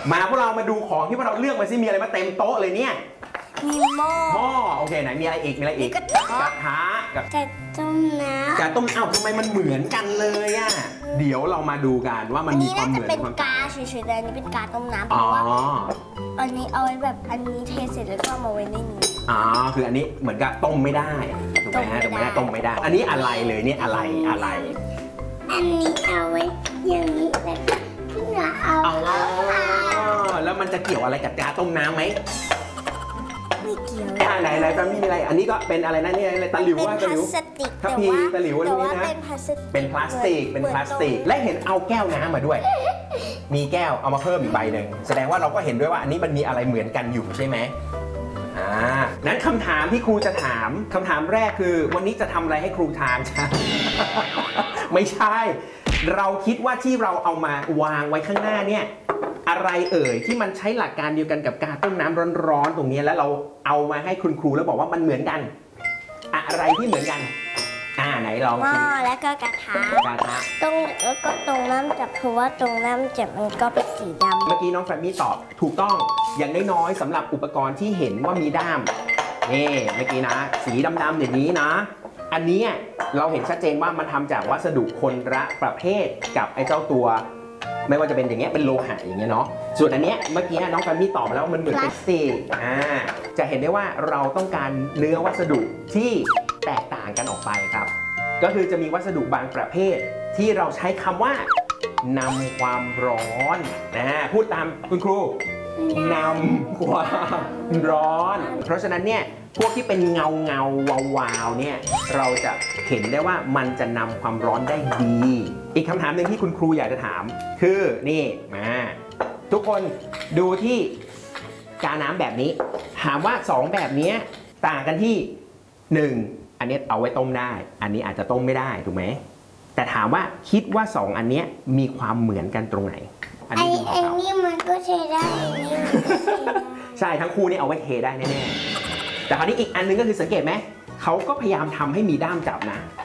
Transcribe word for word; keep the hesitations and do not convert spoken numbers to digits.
มาพวกเรามาดูของที่พวกเราเลือกมาซิมีอะไรมาเต็มโต๊ะเลยเนี่ยมีหม้อหม้อโอเคไหนมีอะไรอีกมีอะไรอีกกระทะกับจะต้มน้ำจะต้มเอ้าทำไมมันเหมือนกันเลยอ่ะเดี๋ยวเรามาดูกันว่ามันมีความเหมือนความต่างอันนี้น่าจะเป็นกาเฉยๆแต่อันนี้เป็นกาต้มน้ำเพราะว่าอันนี้เอาไว้แบบอันนี้เทเสร็จแล้วก็มาไว้ในนี้อ๋อคืออันนี้เหมือนกับต้มไม่ได้ถูกไหมฮะต้มไม่ได้ต้มไม่ได้อันนี้อะไรเลยเนี่ยอะไรอะไรอันนี้เอาไว้อย่างนี้แบบที่เราเอาแล้วมันจะเกี่ยวอะไรกับกาต้มน้ำไหมไม่เกี่ยวไหนไหนตอนนี้มีอะไรอันนี้ก็เป็นอะไรนะนี่อะไรตะหลิวว่าตะหลิวทัพพีตะหลิวอะไรนี่นะเป็นพลาสติกเป็นพลาสติกและเห็นเอาแก้วน้ำมาด้วยมีแก้วเอามาเพิ่มอีกใบหนึ่งแสดงว่าเราก็เห็นด้วยว่าอันนี้มันมีอะไรเหมือนกันอยู่ใช่ไหมอ่านั้นคำถามที่ครูจะถามคำถามแรกคือวันนี้จะทำอะไรให้ครูทานใช่ไม่ใช่เราคิดว่าที่เราเอามาวางไว้ข้างหน้าเนี่ยอะไรเอ่ยที่มันใช้หลักการเดียวกันกับกาต้มน้ำร้อนๆตรงนี้แล้วเราเอามาให้คุณครูแล้วบอกว่ามันเหมือนกันอะไรที่เหมือนกันอ่าไหนลองหม้อแล้วก็กระทะกระทะตรงแล้วก็ตรงน้ำจับเพราะว่าตรงน้ำจับมันก็เป็นสีดำเมื่อกี้น้องแฟมมี่ตอบถูกต้องอย่างน้อยๆสำหรับอุปกรณ์ที่เห็นว่ามีด้ามนี่เมื่อกี้นะสีดำๆอย่างนี้นะอันนี้เราเห็นชัดเจนว่ามันทำจากวัสดุคนละประเภทกับไอ้เจ้าตัวไม่ว่าจะเป็นอย่างเงี้ยเป็นโลหะอย่างเงี้ยเนาะส่วนอันเนี้ยเมื่อกี้น้องแฟมมี่ตอบมาแล้วมันเหมือนพลาสติกอ่าจะเห็นได้ว่าเราต้องการเนื้อวัสดุที่แตกต่างกันออกไปครับก็คือจะมีวัสดุบางประเภทที่เราใช้คำว่านำความร้อนนะพูดตามคุณครูนำความร้อนเพราะฉะนั้นเนี่ยพวกที่เป็นเงาเงาวาวาวเนี่ยเราจะเห็นได้ว่ามันจะนำความร้อนได้ดีอีกคำถามหนึ่งที่คุณครูอยากจะถามคือนี่มาทุกคนดูที่กาน้ำแบบนี้ถามว่าสองแบบนี้ต่างกันที่หนึ่งอันนี้เอาไว้ต้มได้อันนี้อาจจะต้มไม่ได้ถูกไหมแต่ถามว่าคิดว่าสองอันนี้มีความเหมือนกันตรงไหนอันนี้อันนี้มันก็เทได้อันนี้มันก็เทได้ใช่ทั้งคู่นี่เอาไว้เทได้แน่ๆแต่คราวนี้อีกอันนึงก็คือสังเกตไหมเขาก็พยายามทำให้มีด้ามจับนะ